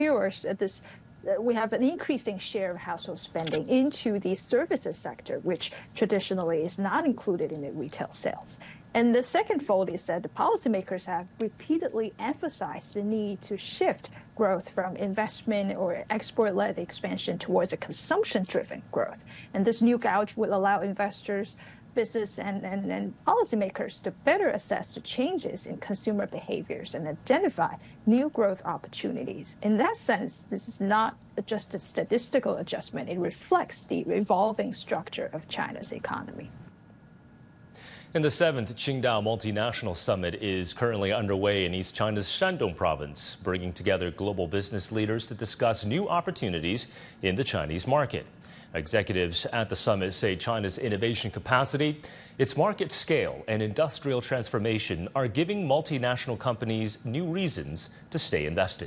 this we have an increasing share of household spending into the services sector, which traditionally is not included in the retail sales. And the second fold is that the policymakers have repeatedly emphasized the need to shift growth from investment or export-led expansion towards a consumption-driven growth. And this new gouge will allow investors, business, and policymakers to better assess the changes in consumer behaviors and identify new growth opportunities. In that sense, this is not just a statistical adjustment. It reflects the evolving structure of China's economy. And the 7th Qingdao Multinational Summit is currently underway in East China's Shandong province, bringing together global business leaders to discuss new opportunities in the Chinese market. Executives at the summit say China's innovation capacity, its market scale, and industrial transformation are giving multinational companies new reasons to stay invested.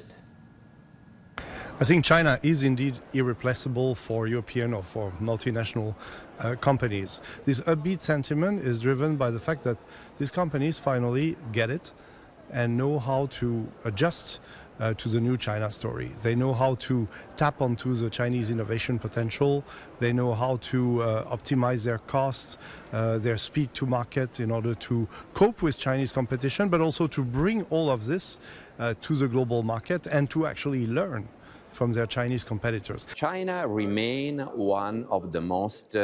I think China is indeed irreplaceable for European or for multinational companies. This upbeat sentiment is driven by the fact that these companies finally get it and know how to adjust to the new China story. They know how to tap onto the Chinese innovation potential. They know how to optimize their costs, their speed to market in order to cope with Chinese competition, but also to bring all of this to the global market and to actually learn from their Chinese competitors. China remains one of the most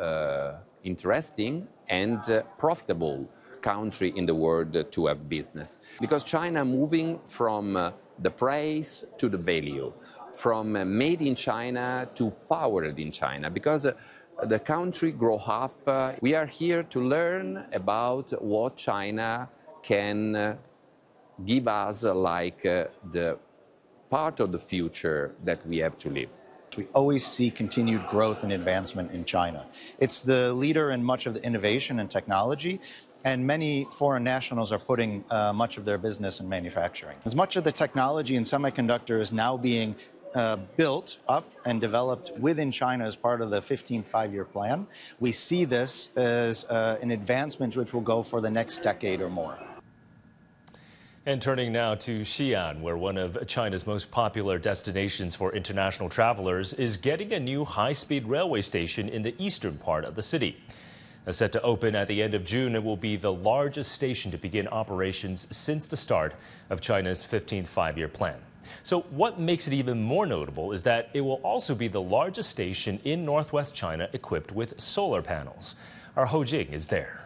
interesting and profitable country in the world to have business, because China moving from the price to the value, from made in China to powered in China, because the country grow up. We are here to learn about what China can give us, like the part of the future that we have to live. We always see continued growth and advancement in China. It's the leader in much of the innovation and technology, and many foreign nationals are putting much of their business in manufacturing. As much of the technology in semiconductor is now being built up and developed within China as part of the 15th five-year plan, we see this as an advancement which will go for the next decade or more. And turning now to Xi'an, where one of China's most popular destinations for international travelers is getting a new high-speed railway station in the eastern part of the city. Set to open at the end of June, it will be the largest station to begin operations since the start of China's 15th five-year plan. So what makes it even more notable is that it will also be the largest station in northwest China equipped with solar panels. Our Ho Jing is there.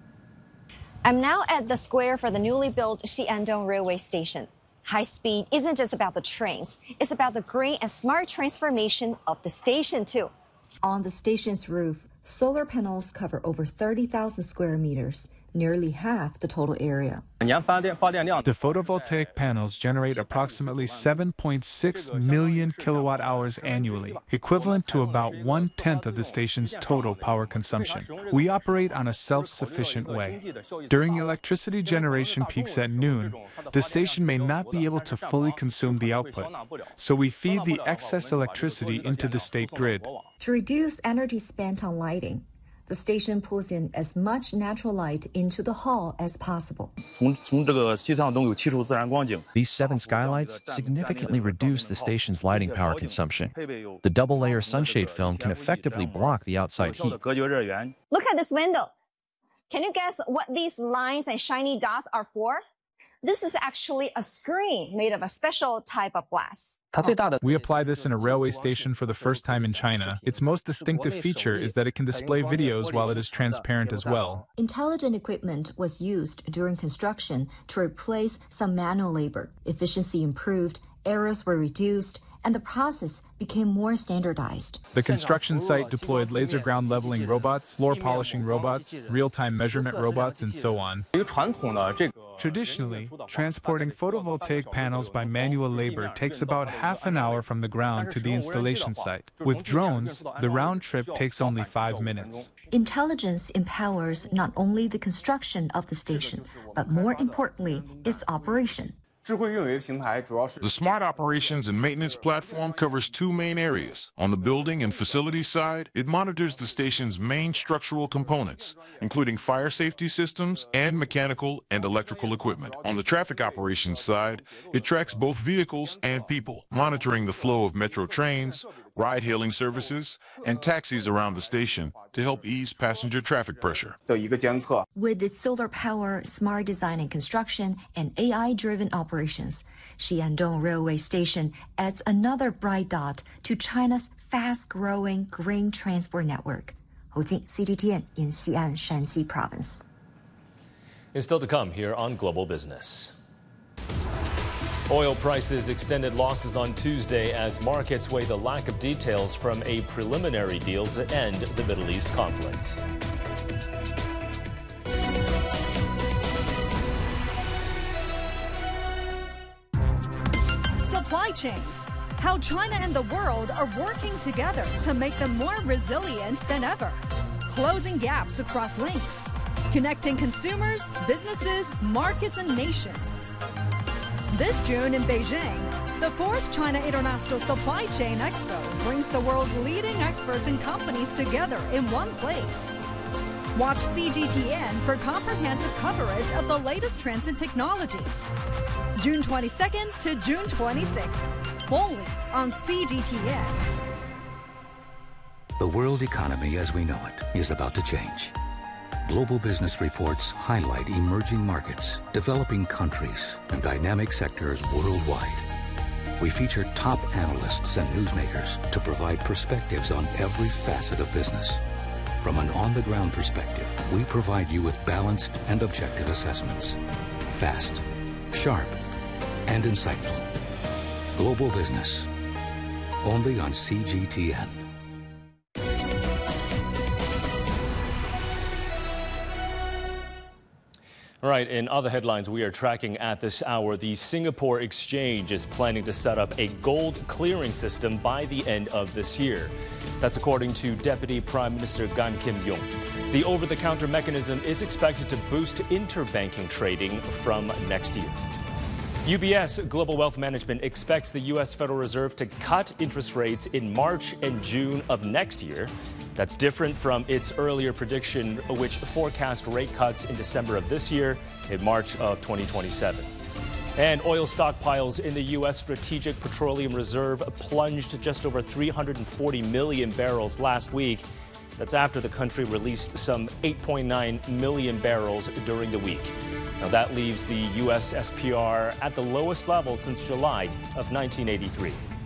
I'm now at the square for the newly built Xi'andong railway station. High speed isn't just about the trains, it's about the green and smart transformation of the station too. On the station's roof, solar panels cover over 30,000 square meters, nearly half the total area. The photovoltaic panels generate approximately 7.6 million kilowatt hours annually, equivalent to about 1/10 of the station's total power consumption. We operate on a self-sufficient way. During electricity generation peaks at noon, the station may not be able to fully consume the output, so we feed the excess electricity into the state grid. To reduce energy spent on lighting, the station pulls in as much natural light into the hall as possible. These 7 skylights significantly reduce the station's lighting power consumption. The double-layer sunshade film can effectively block the outside heat. Look at this window. Can you guess what these lines and shiny dots are for? This is actually a screen made of a special type of glass. We apply this in a railway station for the first time in China. Its most distinctive feature is that it can display videos while it is transparent as well. Intelligent equipment was used during construction to replace some manual labor. Efficiency improved, errors were reduced, and the process became more standardized. The construction site deployed laser ground leveling robots, floor polishing robots, real-time measurement robots, and so on. Traditionally, transporting photovoltaic panels by manual labor takes about half an hour from the ground to the installation site. With drones, the round trip takes only 5 minutes. Intelligence empowers not only the construction of the station, but more importantly, its operation. The Smart Operations and Maintenance Platform covers two main areas. On the building and facilities side, it monitors the station's main structural components, including fire safety systems and mechanical and electrical equipment. On the traffic operations side, it tracks both vehicles and people, monitoring the flow of metro trains, ride-hailing services, and taxis around the station to help ease passenger traffic pressure. With its solar power, smart design and construction, and AI-driven operations, Xi'andong Railway Station adds another bright dot to China's fast-growing green transport network. Hou Jing, CGTN in Xi'an, Shanxi Province. And still to come here on Global Business. Oil prices extended losses on Tuesday as markets weigh the lack of details from a preliminary deal to end the Middle East conflict. Supply chains. How China and the world are working together to make them more resilient than ever. Closing gaps across links. Connecting consumers, businesses, markets, and nations. This June in Beijing, the 4th China International Supply Chain Expo brings the world's leading experts and companies together in one place. Watch CGTN for comprehensive coverage of the latest trends in technology. June 22nd to June 26th, only on CGTN. The world economy as we know it is about to change. Global business reports highlight emerging markets, developing countries, and dynamic sectors worldwide. We feature top analysts and newsmakers to provide perspectives on every facet of business. From an on-the-ground perspective, we provide you with balanced and objective assessments. Fast, sharp, and insightful. Global Business, only on CGTN. All right, in other headlines we are tracking at this hour, the Singapore Exchange is planning to set up a gold clearing system by the end of this year. That's according to Deputy Prime Minister Gan Kim-yong. The over-the-counter mechanism is expected to boost interbanking trading from next year. UBS Global Wealth Management expects the U.S. Federal Reserve to cut interest rates in March and June of next year. That's different from its earlier prediction, which forecast rate cuts in December of this year and March of 2027. And oil stockpiles in the U.S. Strategic Petroleum Reserve plunged just over 340 million barrels last week. That's after the country released some 8.9 million barrels during the week. Now that leaves the U.S. SPR at the lowest level since July of 1983.